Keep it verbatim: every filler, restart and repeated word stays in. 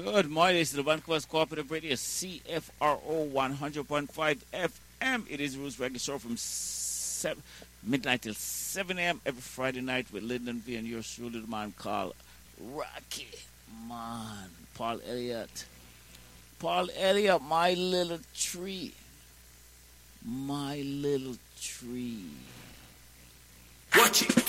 Good morning. This is the Vancouver Cooperative Radio, C F R O one hundred point five F M. It is Rules Reggae Show from seven, midnight till seven a m every Friday night with Lyndon V and yours truly, the man called Rocky. Man, Paul Elliott. Paul Elliott, my little tree. My little tree. Watch it.